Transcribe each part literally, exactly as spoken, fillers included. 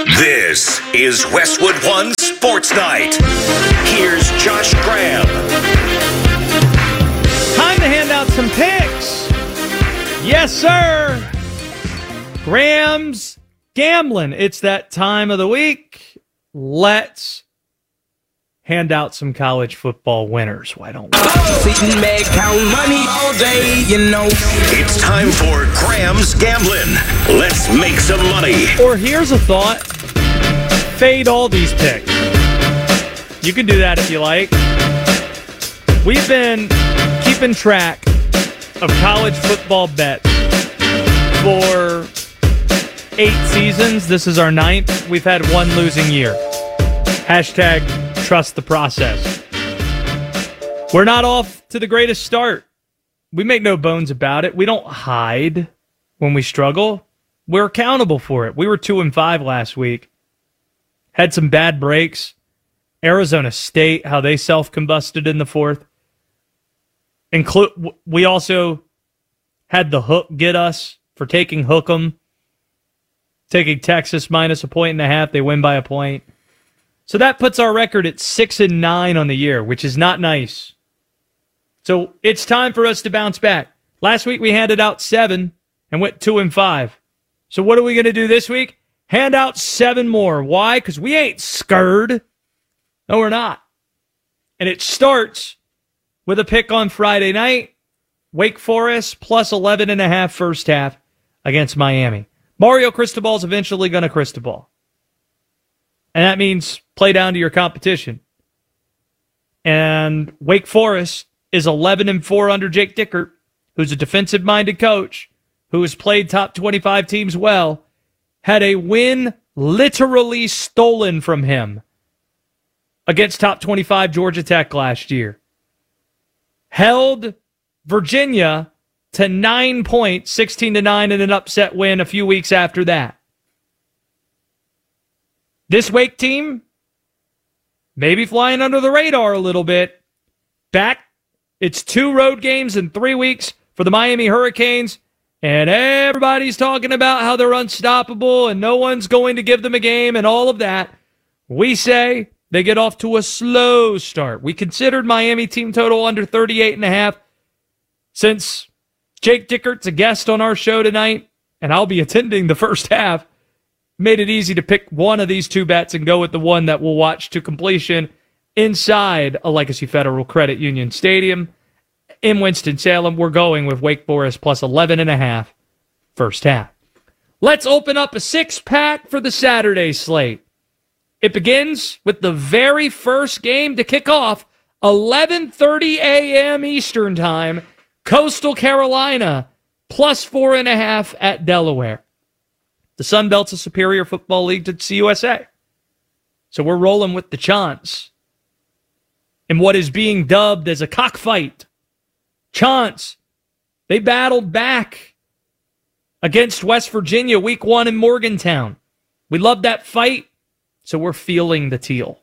This is Westwood One Sports Night. Here's Josh Graham. Time to hand out some picks. Yes, sir. Graham's gambling. It's that time of the week. Let's hand out some college football winners. Why don't we? Sitting back, count money all day, you know. It's time for Graham's Gambling. Let's make some money. Or here's a thought. Fade all these picks. You can do that if you like. We've been keeping track of college football bets for eight seasons. This is our ninth. We've had one losing year. Hashtag trust the process. We're not off to the greatest start. We make no bones about it. We don't hide when we struggle. We're accountable for it. We were two and five last week. Had some bad breaks. Arizona State, how they self-combusted in the fourth. Inclu- we also had the hook get us for taking Hook'em. Taking Texas minus a point and a half. They win by a point. So that puts our record at six and nine on the year, which is not nice. So it's time for us to bounce back. Last week we handed out seven and went two and five. So what are we going to do this week? Hand out seven more. Why? Because we ain't scared. No, we're not. And it starts with a pick on Friday night. Wake Forest plus eleven and a half first half against Miami. Mario Cristobal's eventually going to Cristobal. And that means play down to your competition. And Wake Forest is eleven and four under Jake Dickert, who's a defensive-minded coach, who has played top twenty-five teams well, had a win literally stolen from him against top twenty-five Georgia Tech last year. Held Virginia to nine points, sixteen to nine in an upset win a few weeks after that. This Wake team, maybe flying under the radar a little bit. Back, it's two road games in three weeks for the Miami Hurricanes, and everybody's talking about how they're unstoppable and no one's going to give them a game and all of that. We say they get off to a slow start. We considered Miami team total under thirty-eight and a half. Since Jake Dickert's a guest on our show tonight, and I'll be attending the first half, made it easy to pick one of these two bets and go with the one that we'll watch to completion inside a Legacy Federal Credit Union Stadium in Winston-Salem. We're going with Wake Forest plus eleven and a half first half. Let's open up a six-pack for the Saturday slate. It begins with the very first game to kick off, eleven thirty a.m. Eastern Time, Coastal Carolina plus four and a half at Delaware. The Sun Belt's a superior football league to C U S A. So we're rolling with the Chants in what is being dubbed as a cockfight. Chants, they battled back against West Virginia week one in Morgantown. We love that fight, so we're feeling the teal.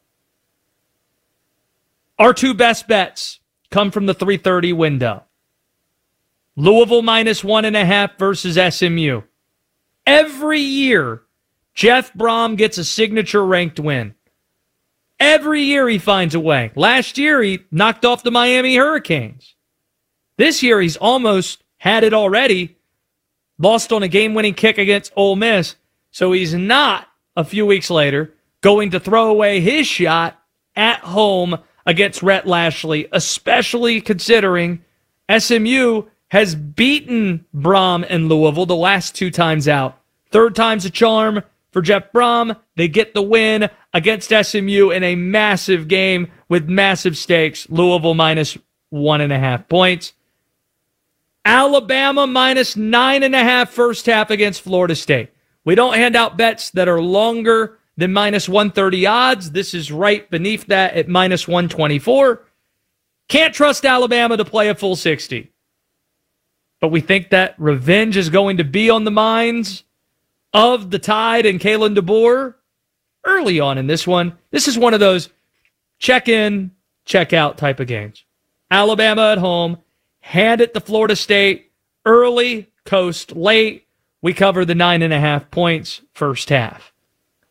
Our two best bets come from the three thirty window. Louisville minus one and a half versus S M U. Every year, Jeff Brom gets a signature ranked win. Every year he finds a way. Last year he knocked off the Miami Hurricanes. This year he's almost had it already. Lost on a game-winning kick against Ole Miss. So he's not, a few weeks later, going to throw away his shot at home against Rhett Lashlee, especially considering S M U has beaten Brom and Louisville the last two times out. Third time's a charm for Jeff Brom. They get the win against S M U in a massive game with massive stakes. Louisville minus one and a half points. Alabama minus nine and a half first half against Florida State. We don't hand out bets that are longer than minus one thirty odds. This is right beneath that at minus one twenty-four. Can't trust Alabama to play a full sixty. But we think that revenge is going to be on the minds of the Tide and Kalen DeBoer early on in this one. This is one of those check in, check out type of games. Alabama at home, hand it to Florida State, early, coast late. We cover the nine and a half points first half.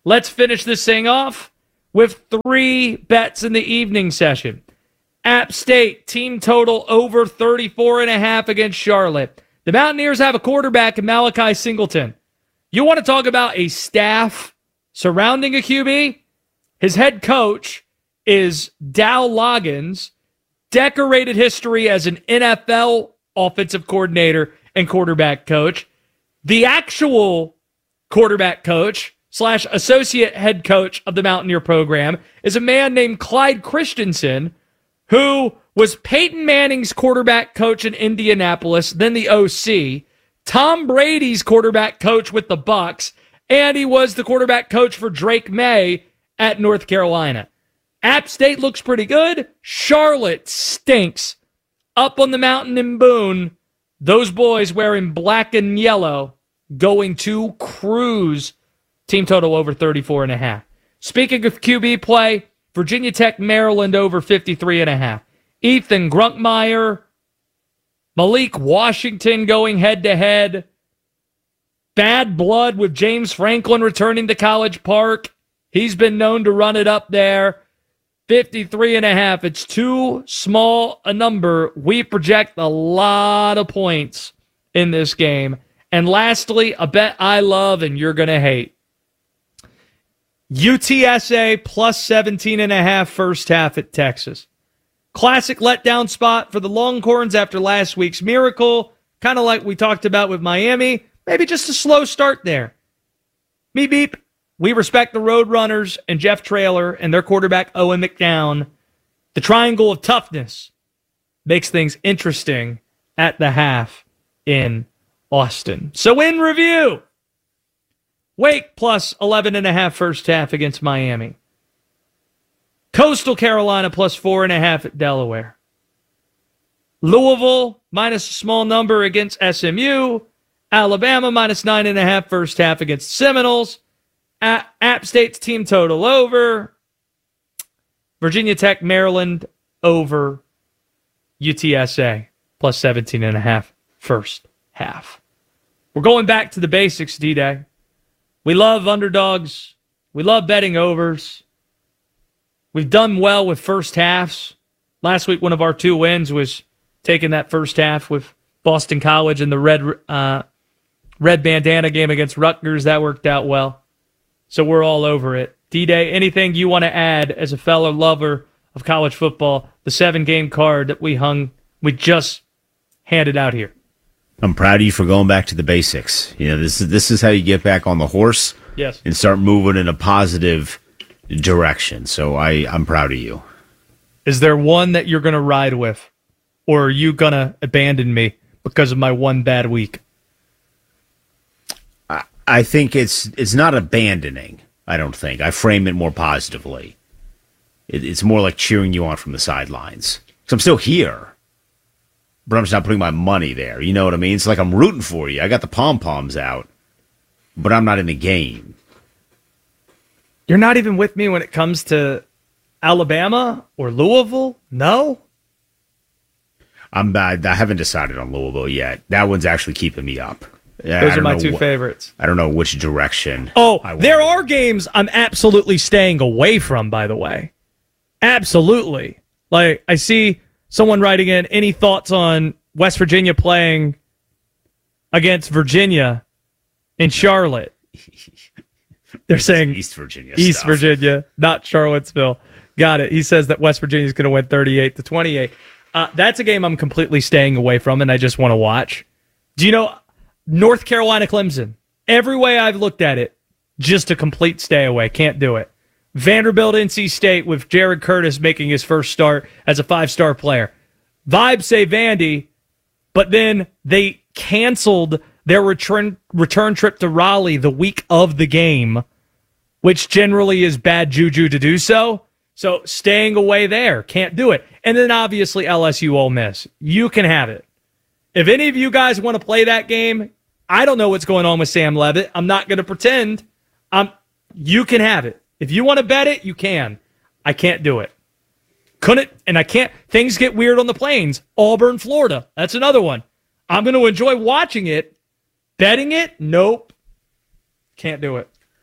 let's finish this thing off with three bets in the evening session. App State, team total over thirty-four and a half against Charlotte. The Mountaineers have a quarterback in Malachi Singleton. You want to talk about a staff surrounding a Q B? His head coach is Dow Loggins, decorated history as an N F L offensive coordinator and quarterback coach. The actual quarterback coach slash associate head coach of the Mountaineer program is a man named Clyde Christensen, who was Peyton Manning's quarterback coach in Indianapolis, then the O C, Tom Brady's quarterback coach with the Bucs, and he was the quarterback coach for Drake May at North Carolina. App State looks pretty good. Charlotte stinks. Up on the mountain in Boone, those boys wearing black and yellow going to cruise. Team total over thirty-four and a half. Speaking of Q B play, Virginia Tech, Maryland over fifty-three and a half. Ethan Grunkmeyer, Malik Washington going head-to-head. Bad blood with James Franklin returning to College Park. He's been known to run it up there. fifty-three and a half. It's too small a number. We project a lot of points in this game. And lastly, a bet I love and you're going to hate. U T S A plus seventeen and a half first half at Texas. Classic letdown spot for the Longhorns after last week's miracle. Kind of like we talked about with Miami. Maybe just a slow start there. Me beep. We respect the Roadrunners and Jeff Traylor and their quarterback Owen McDown. The triangle of toughness makes things interesting at the half in Austin. So in review, Wake plus eleven and a half first half against Miami. Coastal Carolina plus four and a half at Delaware. Louisville minus a small number against S M U. Alabama minus nine and a half first half against Seminoles. A- App State's team total over. Virginia Tech, Maryland over. U T S A plus seventeen and a half first half. We're going back to the basics, D-Day. We love underdogs. We love betting overs. We've done well with first halves. Last week, one of our two wins was taking that first half with Boston College and the red uh, red bandana game against Rutgers. That worked out well. So we're all over it. D-Day, anything you want to add as a fellow lover of college football? The seven-game card that we hung, we just handed out here. I'm proud of you for going back to the basics. You know, this is this is how you get back on the horse. Yes. And start moving in a positive direction. So I, I'm proud of you. Is there one that you're going to ride with? Or are you going to abandon me because of my one bad week? I, I think it's it's not abandoning, I don't think. I frame it more positively. It, it's more like cheering you on from the sidelines. Because I'm still here. But I'm just not putting my money there. You know what I mean? It's like I'm rooting for you. I got the pom-poms out. But I'm not in the game. You're not even with me when it comes to Alabama or Louisville? No? I'm bad. I haven't decided on Louisville yet. That one's actually keeping me up. Those are my two what, favorites. I don't know which direction. Oh, there are games I'm absolutely staying away from, by the way. Absolutely. Like, I see someone writing in, any thoughts on West Virginia playing against Virginia in Charlotte? They're saying East Virginia East stuff. Virginia, not Charlottesville. Got it. He says that West Virginia is going to win thirty-eight to twenty-eight. Uh, that's a game I'm completely staying away from, and I just want to watch. Do you know North Carolina Clemson? Every way I've looked at it, just a complete stay away. Can't do it. Vanderbilt N C State with Jared Curtis making his first start as a five-star player. Vibes say Vandy, but then they canceled their return return trip to Raleigh the week of the game, which generally is bad juju to do so. So staying away there, can't do it. And then obviously L S U Ole Miss. You can have it. If any of you guys want to play that game, I don't know what's going on with Sam Levitt. I'm not going to pretend. Um, you can have it. If you want to bet it, you can. I can't do it. Couldn't, and I can't. Things get weird on the plains. Auburn, Florida. That's another one. I'm going to enjoy watching it. Betting it? Nope. Can't do it.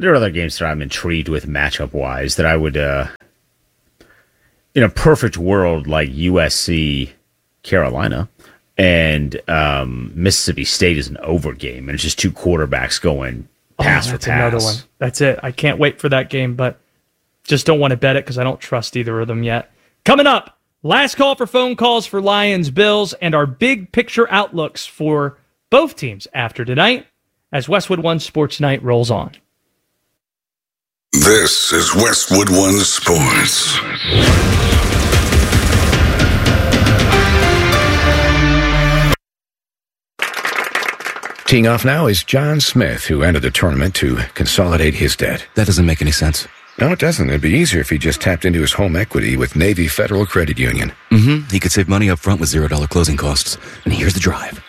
There are other games that I'm intrigued with matchup-wise that I would, uh, in a perfect world like U S C, Carolina, and um, Mississippi State is an over game, and it's just two quarterbacks going pass oh, for that's pass. Another one. That's it. I can't wait for that game, but just don't want to bet it because I don't trust either of them yet. Coming up, last call for phone calls for Lions, Bills, and our big picture outlooks for both teams after tonight as Westwood One Sports Night rolls on. This is Westwood One Sports. Teeing off now is John Smith, who entered the tournament to consolidate his debt. That doesn't make any sense. No, it doesn't. It'd be easier if he just tapped into his home equity with Navy Federal Credit Union. Mm-hmm. He could save money up front with zero dollar closing costs. And here's the drive.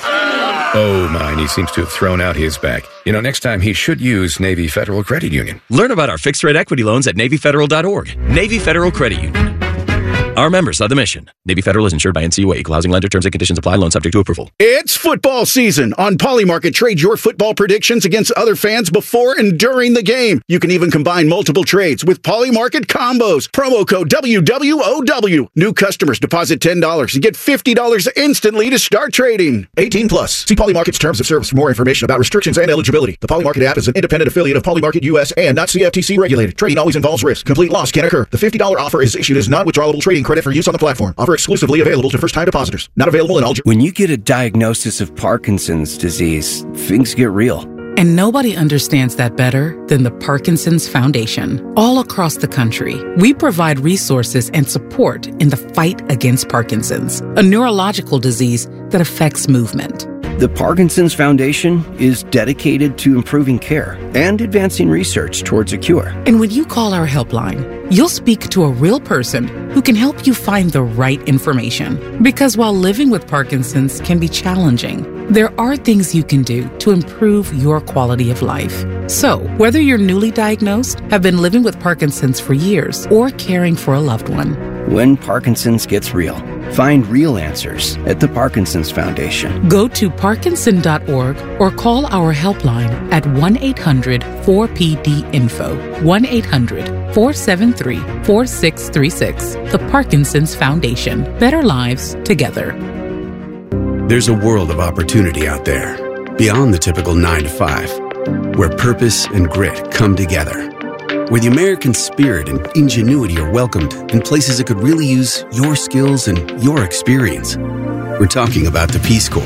Oh, mine. He seems to have thrown out his back. You know, next time he should use Navy Federal Credit Union. Learn about our fixed-rate equity loans at Navy Federal dot org. Navy Federal Credit Union. Our members are the mission. Navy Federal is insured by N C U A. Equal housing lender. Terms and conditions apply. Loan subject to approval. It's football season. On Polymarket, trade your football predictions against other fans before and during the game. You can even combine multiple trades with Polymarket combos. Promo code W W O W. New customers deposit ten dollars and get fifty dollars instantly to start trading. eighteen plus. See Polymarket's terms of service for more information about restrictions and eligibility. The Polymarket app is an independent affiliate of Polymarket U S and not C F T C regulated. Trading always involves risk. Complete loss can occur. The fifty dollars offer is issued as non-withdrawable trading credit for use on the platform. Offer exclusively available to first-time depositors. Not available in all... When you get a diagnosis of Parkinson's disease, things get real. And nobody understands that better than the Parkinson's Foundation. All across the country, we provide resources and support in the fight against Parkinson's, a neurological disease that affects movement. The Parkinson's Foundation is dedicated to improving care and advancing research towards a cure. And when you call our helpline, you'll speak to a real person who can help you find the right information. Because while living with Parkinson's can be challenging, there are things you can do to improve your quality of life. So, whether you're newly diagnosed, have been living with Parkinson's for years, or caring for a loved one, when Parkinson's gets real, find real answers at the Parkinson's Foundation. Go to parkinson dot org or call our helpline at one eight hundred four P D info, one eight hundred four seven three four six three six. The Parkinson's Foundation. Better lives together. There's a world of opportunity out there, beyond the typical nine to five, where purpose and grit come together, where the American spirit and ingenuity are welcomed in places that could really use your skills and your experience. We're talking about the Peace Corps.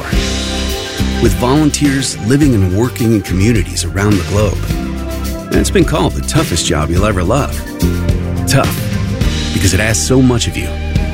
With volunteers living and working in communities around the globe. And it's been called the toughest job you'll ever love. Tough, because it asks so much of you.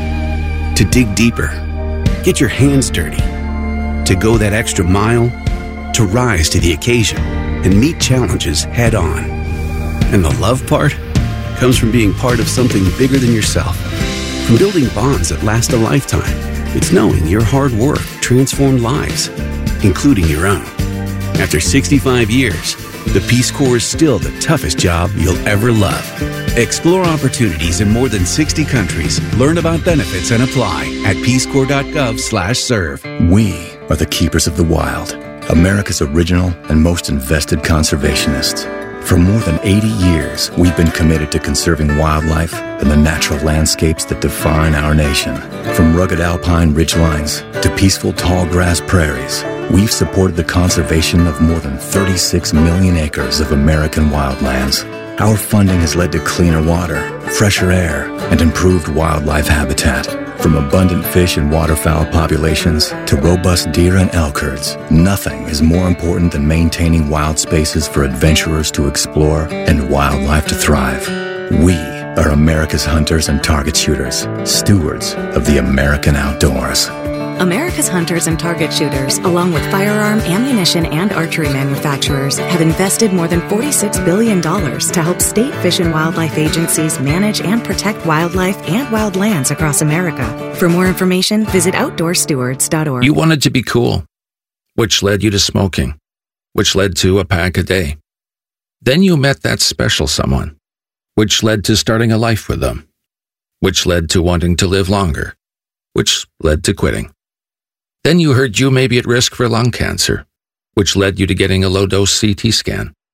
To dig deeper, get your hands dirty, to go that extra mile, to rise to the occasion and meet challenges head on. And the love part comes from being part of something bigger than yourself. From building bonds that last a lifetime. It's knowing your hard work transformed lives, including your own. After sixty-five years, the Peace Corps is still the toughest job you'll ever love. Explore opportunities in more than sixty countries. Learn about benefits and apply at peacecorps.gov slash serve. We are the keepers of the wild, America's original and most invested conservationists. For more than eighty years, we've been committed to conserving wildlife and the natural landscapes that define our nation. From rugged alpine ridgelines to peaceful tall grass prairies, we've supported the conservation of more than thirty-six million acres of American wildlands. Our funding has led to cleaner water, fresher air, and improved wildlife habitat. From abundant fish and waterfowl populations to robust deer and elk herds, nothing is more important than maintaining wild spaces for adventurers to explore and wildlife to thrive. We are America's hunters and target shooters, stewards of the American outdoors. America's hunters and target shooters, along with firearm, ammunition, and archery manufacturers, have invested more than forty-six billion dollars to help state fish and wildlife agencies manage and protect wildlife and wild lands across America. For more information, visit outdoor stewards dot org. You wanted to be cool, which led you to smoking, which led to a pack a day. Then you met that special someone, which led to starting a life with them, which led to wanting to live longer, which led to quitting. Then you heard you may be at risk for lung cancer, which led you to getting a low-dose C T scan.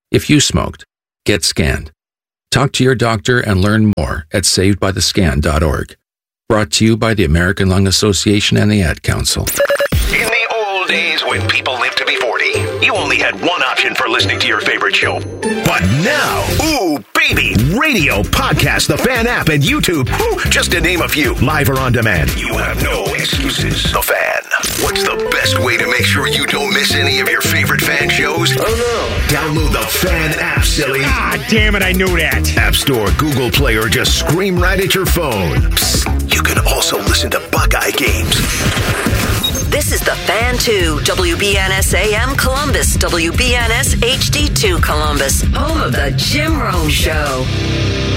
If you smoked, get scanned. Talk to your doctor and learn more at saved by the scan dot org. Brought to you by the American Lung Association and the Ad Council. In the old days when people lived to be forty, you only had one option for listening to your favorite show. But now, ooh, baby, radio, podcast, the Fan app, and YouTube, ooh, just to name a few, live or on demand. You have no excuses. The Fan. What's the best way to make sure you don't miss any of your favorite Fan shows? Oh, no. Download the Fan app, silly. Ah, damn it, I knew that. App Store, Google Play, or just scream right at your phone. Psst, you can also listen to Buckeye games. This is the Fan two, W B N S A M Columbus, W B N S H D two Columbus, home of the Jim Rome Show.